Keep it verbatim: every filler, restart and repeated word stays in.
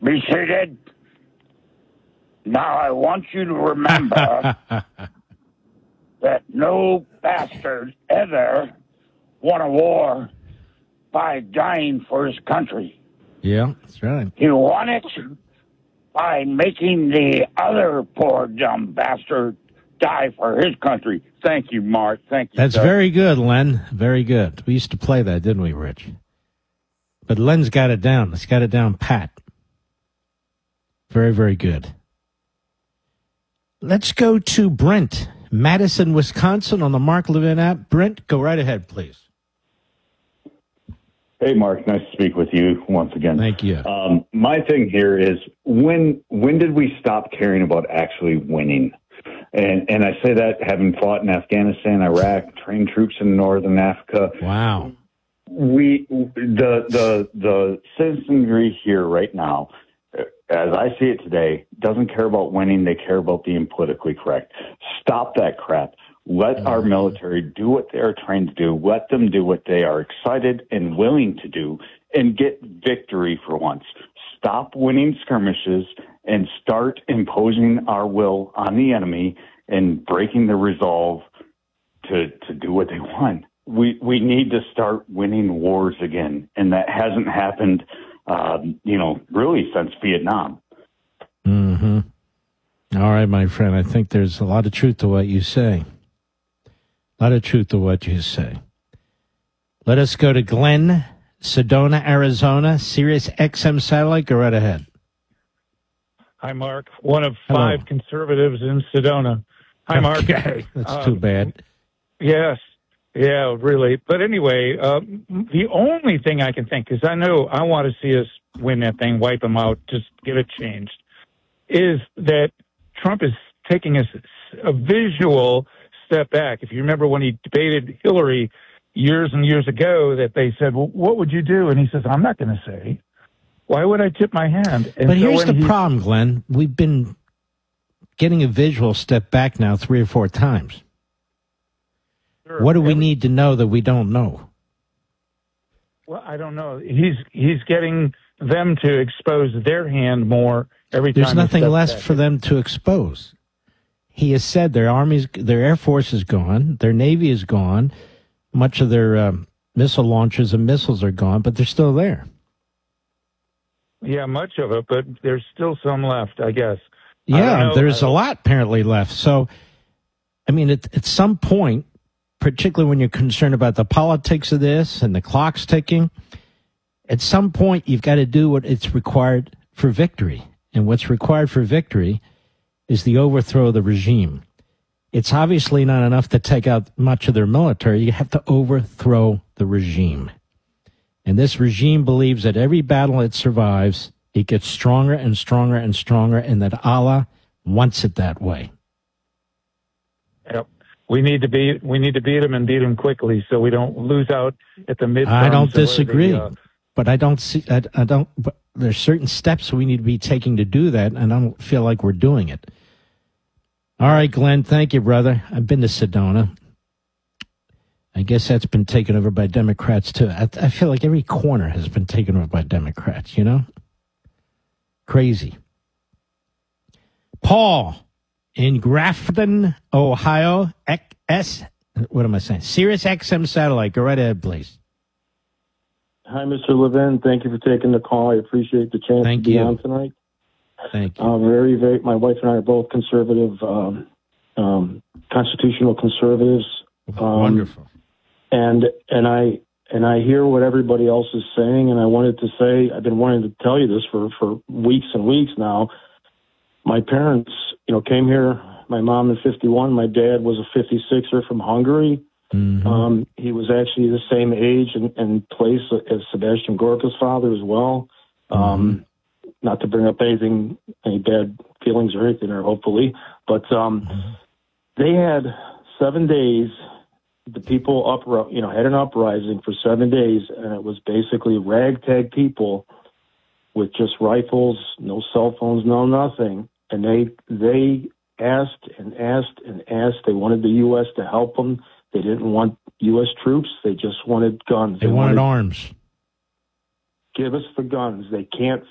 Be seated. Now I want you to remember that no bastard ever won a war by dying for his country. Yeah, that's right. He won it by making the other poor dumb bastard die for his country. Thank you, Mark. Thank you, That's sir. very good, Len. Very good. We used to play that, didn't we, Rich? But Len's got it down. He's got it down pat. Very, very good. Let's go to Brent, Madison, Wisconsin, on the Mark Levin app. Brent, go right ahead, please. Hey, Mark. Nice to speak with you once again. Thank you. Um, my thing here is when when did we stop caring about actually winning? And and I say that having fought in Afghanistan, Iraq, trained troops in northern Africa. Wow. We the the the citizenry here right now, as I see it today, doesn't care about winning. They care about being politically correct. Stop that crap. Let mm-hmm. our military do what they are trained to do. Let them do what they are excited and willing to do and get victory for once. Stop winning skirmishes and start imposing our will on the enemy and breaking the resolve to, to do what they want. We we need to start winning wars again, and that hasn't happened, um, you know, really since Vietnam. Mm-hmm. All right, my friend. I think there's a lot of truth to what you say. A lot of truth to what you say. Let us go to Glenn, Sedona, Arizona, Sirius X M satellite. Go right ahead. Hi, Mark. One of five Hello. conservatives in Sedona. Hi, Mark. Okay. That's um, too bad. Yes. Yeah, really. But anyway, uh, the only thing I can think, because I know I want to see us win that thing, wipe them out, just get it changed, is that Trump is taking us a visual step back. If you remember when he debated Hillary years and years ago, that they said, well, what would you do? And he says, I'm not going to say. Why would I tip my hand? And but so here's the he, problem, Glenn. We've been getting a visual step back now three or four times. Sure, what do we every, need to know that we don't know? Well, I don't know. He's he's getting them to expose their hand more every There's time. There's nothing left back. for them to expose. He has said their armies, their air force is gone, their navy is gone, much of their um, missile launchers and missiles are gone, but they're still there. Yeah, much of it, but there's still some left, I guess. Yeah, I there's I a lot apparently left. So, I mean, at, at some point, particularly when you're concerned about the politics of this and the clock's ticking, at some point you've got to do what it's required for victory. And what's required for victory is the overthrow of the regime. It's obviously not enough to take out much of their military. You have to overthrow the regime. And this regime believes that every battle it survives, it gets stronger and stronger and stronger, and that Allah wants it that way. Yep. We need to beat. We need to beat them and beat them quickly, so we don't lose out at the midterms. I don't disagree, the, uh, but I don't see. I, I don't. But there's certain steps we need to be taking to do that, and I don't feel like we're doing it. All right, Glenn. Thank you, brother. I've been to Sedona. I guess that's been taken over by Democrats, too. I, I feel like every corner has been taken over by Democrats, you know? Crazy. Paul in Grafton, Ohio, S, what am I saying? Sirius X M satellite. Go right ahead, please. Hi, Mister Levin. Thank you for taking the call. I appreciate the chance Thank to be you. on tonight. Thank you. Um, very, very, my wife and I are both conservative, um, um, constitutional conservatives. Um, Wonderful. And and I and I hear what everybody else is saying, and I wanted to say, I've been wanting to tell you this for, for weeks and weeks now. My parents, you know, came here. My mom in fifty-one. My dad was a fifty-sixer from Hungary. Mm-hmm. Um, he was actually the same age and, and place as Sebastian Gorka's father as well. Mm-hmm. Um, not to bring up anything, any bad feelings or anything, or hopefully, but um, mm-hmm. they had seven days. The people up, you know, had an uprising for seven days, and it was basically ragtag people with just rifles, no cell phones, no nothing. And they they asked and asked and asked. They wanted the U S to help them. They didn't want U S troops. They just wanted guns. They, they wanted, wanted arms. Give us the guns. They can't